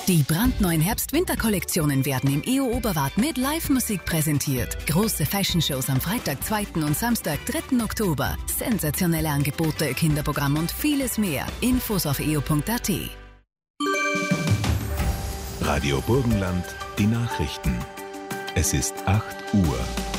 Die brandneuen Herbst-Winter-Kollektionen werden im EO Oberwart mit Live-Musik präsentiert. Große Fashion-Shows am Freitag, 2. und Samstag, 3. Oktober. Sensationelle Angebote, Kinderprogramm und vieles mehr. Infos auf eo.at. Radio Burgenland, die Nachrichten. Es ist 8 Uhr.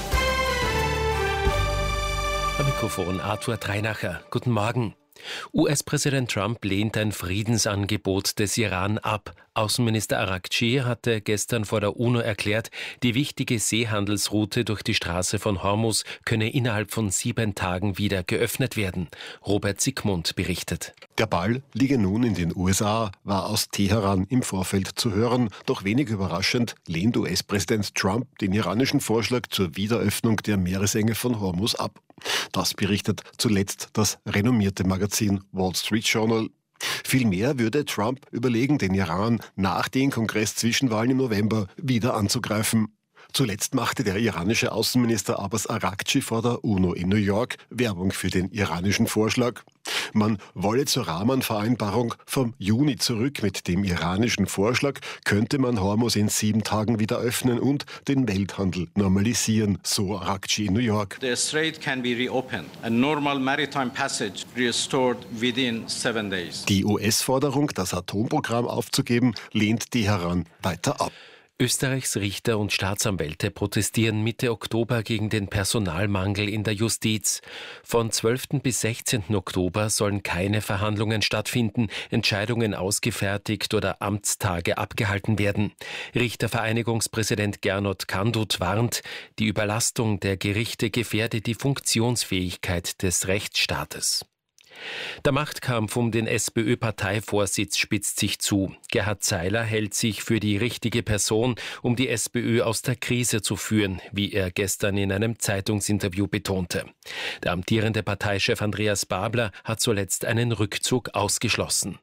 Am Mikrofon Arthur Treinacher. Guten Morgen. US-Präsident Trump lehnt ein Friedensangebot des Iran ab. Außenminister Araghchi hatte gestern vor der UNO erklärt, die wichtige Seehandelsroute durch die Straße von Hormuz könne innerhalb von 7 Tagen wieder geöffnet werden. Robert Siegmund berichtet. Der Ball liege nun in den USA, war aus Teheran im Vorfeld zu hören. Doch wenig überraschend lehnt US-Präsident Trump den iranischen Vorschlag zur Wiederöffnung der Meeresenge von Hormuz ab. Das berichtet zuletzt das renommierte Magazin Wall Street Journal. Vielmehr würde Trump überlegen, den Iran nach den Kongress-Zwischenwahlen im November wieder anzugreifen. Zuletzt machte der iranische Außenminister Abbas Araghchi vor der UNO in New York Werbung für den iranischen Vorschlag. Man wolle zur Rahmenvereinbarung vom Juni zurück. Mit dem iranischen Vorschlag könnte man Hormuz in 7 Tagen wieder öffnen und den Welthandel normalisieren, so Araghchi in New York. The strait can be reopened and normal maritime passage restored within 7 days. Die US-Forderung, das Atomprogramm aufzugeben, lehnt Teheran weiter ab. Österreichs Richter und Staatsanwälte protestieren Mitte Oktober gegen den Personalmangel in der Justiz. Von 12. bis 16. Oktober sollen keine Verhandlungen stattfinden, Entscheidungen ausgefertigt oder Amtstage abgehalten werden. Richtervereinigungspräsident Gernot Kandut warnt, die Überlastung der Gerichte gefährde die Funktionsfähigkeit des Rechtsstaates. Der Machtkampf um den SPÖ-Parteivorsitz spitzt sich zu. Gerhard Zeiler hält sich für die richtige Person, um die SPÖ aus der Krise zu führen, wie er gestern in einem Zeitungsinterview betonte. Der amtierende Parteichef Andreas Babler hat zuletzt einen Rückzug ausgeschlossen.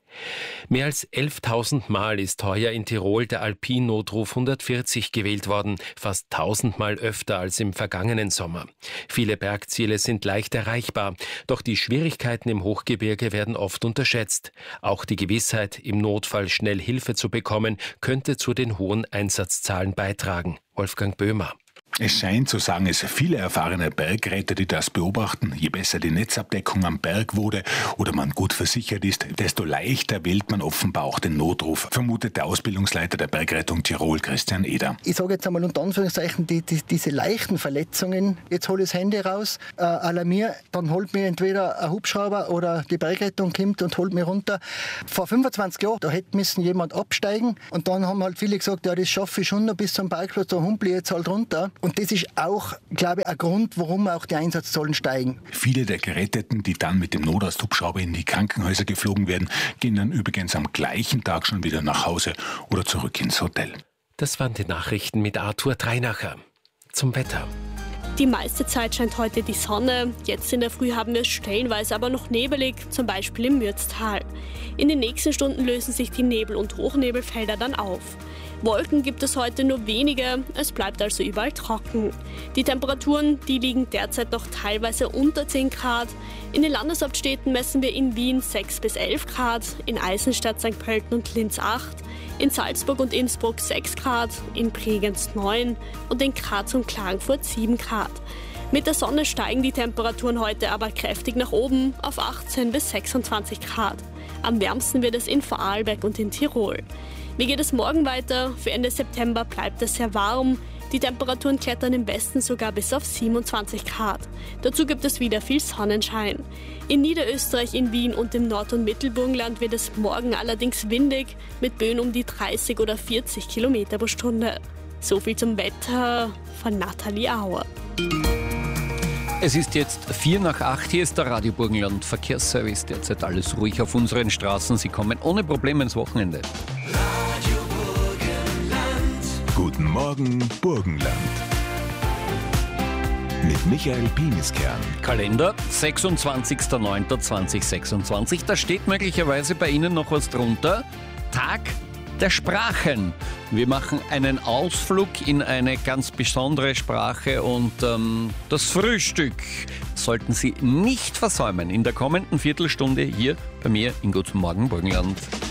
Mehr als 11.000 Mal ist heuer in Tirol der Alpin-Notruf 140 gewählt worden, fast 1.000 Mal öfter als im vergangenen Sommer. Viele Bergziele sind leicht erreichbar, doch die Schwierigkeiten im Hochgebirge werden oft unterschätzt. Auch die Gewissheit, im Notfall schnell Hilfe zu bekommen, könnte zu den hohen Einsatzzahlen beitragen. Wolfgang Böhmer. Es scheint, so sagen es viele erfahrene Bergretter, die das beobachten, je besser die Netzabdeckung am Berg wurde oder man gut versichert ist, desto leichter wählt man offenbar auch den Notruf, vermutet der Ausbildungsleiter der Bergrettung Tirol, Christian Eder. Ich sage jetzt einmal unter Anführungszeichen, diese leichten Verletzungen, jetzt hole ich das Handy raus, alarmiere, dann holt mir entweder ein Hubschrauber oder die Bergrettung kommt und holt mich runter. Vor 25 Jahren, da hätte müssen jemand absteigen und dann haben halt viele gesagt, ja, das schaffe ich schon noch bis zum Parkplatz, da humpel ich jetzt halt runter. Und das ist auch, glaube ich, ein Grund, warum auch die Einsatzzahlen steigen. Viele der Geretteten, die dann mit dem Notarzthubschrauber in die Krankenhäuser geflogen werden, gehen dann übrigens am gleichen Tag schon wieder nach Hause oder zurück ins Hotel. Das waren die Nachrichten mit Arthur Treinacher. Zum Wetter. Die meiste Zeit scheint heute die Sonne. Jetzt in der Früh haben wir es stellenweise aber noch nebelig, zum Beispiel im Mürztal. In den nächsten Stunden lösen sich die Nebel- und Hochnebelfelder dann auf. Wolken gibt es heute nur wenige, es bleibt also überall trocken. Die Temperaturen, die liegen derzeit noch teilweise unter 10 Grad. In den Landeshauptstädten messen wir in Wien 6 bis 11 Grad, in Eisenstadt, St. Pölten und Linz 8, in Salzburg und Innsbruck 6 Grad, in Bregenz 9 und in Graz und Klagenfurt 7 Grad. Mit der Sonne steigen die Temperaturen heute aber kräftig nach oben auf 18 bis 26 Grad. Am wärmsten wird es in Vorarlberg und in Tirol. Wie geht es morgen weiter? Für Ende September bleibt es sehr warm. Die Temperaturen klettern im Westen sogar bis auf 27 Grad. Dazu gibt es wieder viel Sonnenschein. In Niederösterreich, in Wien und im Nord- und Mittelburgenland wird es morgen allerdings windig, mit Böen um die 30 oder 40 Kilometer pro Stunde. So viel zum Wetter von Nathalie Auer. Es ist jetzt 7:04. Hier ist der Radio Burgenland Verkehrsservice. Derzeit alles ruhig auf unseren Straßen. Sie kommen ohne Probleme ins Wochenende. Radio Burgenland. Guten Morgen, Burgenland. Mit Michael Pieniskern. Kalender 26.09.2026. Da steht möglicherweise bei Ihnen noch was drunter. Tag der Sprachen. Wir machen einen Ausflug in eine ganz besondere Sprache und das Frühstück sollten Sie nicht versäumen in der kommenden Viertelstunde hier bei mir in Guten Morgen Burgenland.